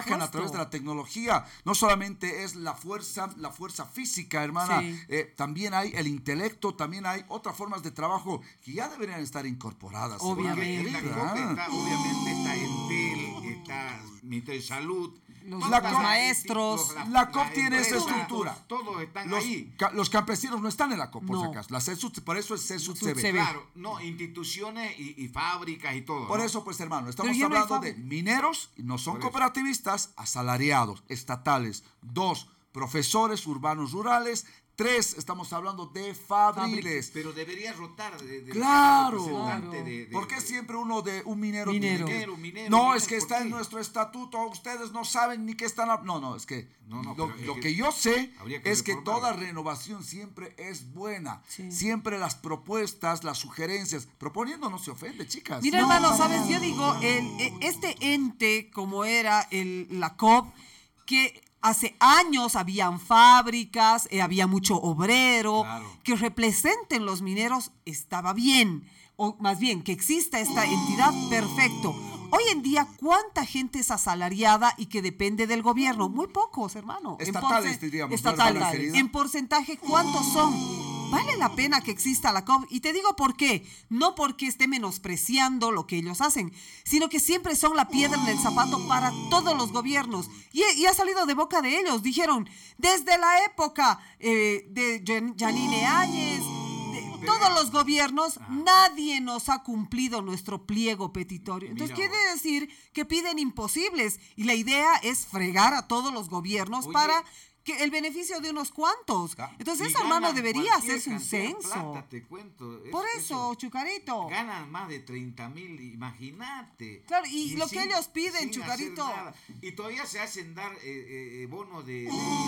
trabajan a través de la tecnología. No solamente es la fuerza física, hermana, Sí. también hay el intelecto, también hay otras formas de trabajo que ya deberían estar incorporadas. Obviamente. En la COP obviamente está Entel, está Ministerio de Salud. Los todas las- maestros. La COP las tiene esa empresas, estructura. Todos están Los, ahí. los campesinos no están en la COP, por si No. acaso. Por eso es CESUD CESUD CB. CB. Claro, no, instituciones y fábricas y todo. Por ¿no? eso, pues, hermano, estamos ya no hay hablando de fábrica. mineros, y no son Por eso. cooperativistas, asalariados, estatales. 2, profesores urbanos rurales. 3, estamos hablando de fabriles. Pero debería rotar de Claro. representante de ¿Por qué siempre uno de un minero? Minero. tiene que- Minero, No, minero, es que ¿por está qué? en nuestro estatuto, ustedes no saben ni qué están... No, es que No, lo pero es lo que que yo sé habría que es que reformarlo. toda renovación siempre es buena. Sí. Siempre las propuestas, las sugerencias. Proponiendo no se ofende, chicas. Mira, No, hermano, para ¿sabes? nada. Yo digo, este ente, como era la COP, que hace años habían fábricas, había mucho obrero, Claro. que representen los mineros, estaba bien. O más bien, que exista esta entidad, perfecto. Hoy en día, ¿cuánta gente es asalariada y que depende del gobierno? Muy pocos, hermano. Estatales, diríamos, ¿no, Estatales. hermana querida? En porcentaje, ¿cuántos son? Vale la pena que exista la COP. Y te digo por qué. No porque esté menospreciando lo que ellos hacen, sino que siempre son la piedra en el zapato para todos los gobiernos. Y ha salido de boca de ellos. Dijeron, desde la época de Yanine Áñez, todos los gobiernos, nadie nos ha cumplido nuestro pliego petitorio. Entonces Mira, quiere decir que piden imposibles. Y la idea es fregar a todos los gobiernos Oye, para que el beneficio de unos cuantos. Entonces Y eso, hermano, ganan debería cualquier hacerse un cantidad de censo. plata, te cuento. Por eso, Chucarito. Ganan más de 30,000, imagínate. Claro, y lo que ellos piden, sin Chucarito. hacer nada. Y todavía se hacen dar bonos de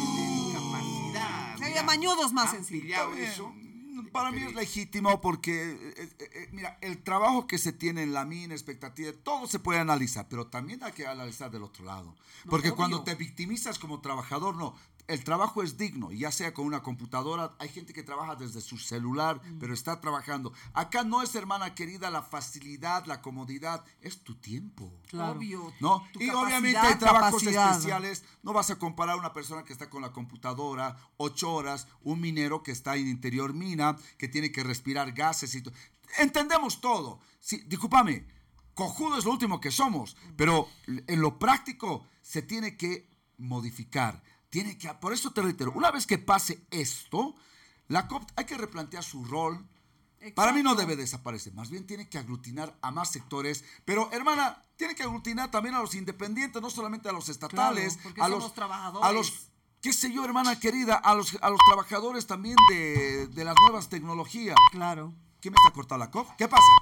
discapacidad. Se Mira, mañudos más han encima. pillado Está bien. eso. Para mí es legítimo porque, mira, el trabajo que se tiene en la mina, expectativa, todo se puede analizar, pero también hay que analizar del otro lado. Porque obvio. cuando te victimizas como trabajador, no, el trabajo es digno, ya sea con una computadora, hay gente que trabaja desde su celular, pero está trabajando. Acá no es, hermana querida, la facilidad, la comodidad, es tu tiempo. Claro. Obvio. ¿No? Tu Y capacidad, obviamente hay trabajos capacidad. especiales. No vas a comparar a una persona que está con la computadora 8 horas, un minero que está en interior mina, que tiene que respirar gases y todo. Entendemos todo. Sí, discúlpame, cojudo es lo último que somos, pero en lo práctico se tiene que modificar. Por eso te reitero, una vez que pase esto, la COP hay que replantear su rol. Para mí no debe desaparecer, más bien tiene que aglutinar a más sectores, pero hermana, tiene que aglutinar también a los independientes, no solamente a los estatales, Claro, porque a son los los trabajadores. a los, qué sé yo, hermana querida, a los trabajadores también de las nuevas tecnologías. Claro. ¿Quién me está cortando la COP? ¿Qué pasa?